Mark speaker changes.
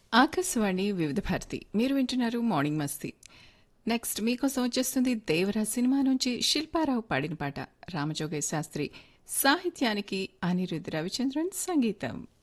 Speaker 1: ఆకాశవాణి వివిధ భారతి మీరు వింటున్నారు మార్నింగ్ మస్తీ. నెక్స్ట్ మీకోసం వచ్చేస్తుంది దేవరా సినిమా నుంచి శిల్పారావు పాడిన పాట. రామజోగయ్య శాస్త్రి సాహిత్యానికి అనిరుద్ధ్ రవిచంద్రన్ సంగీతం.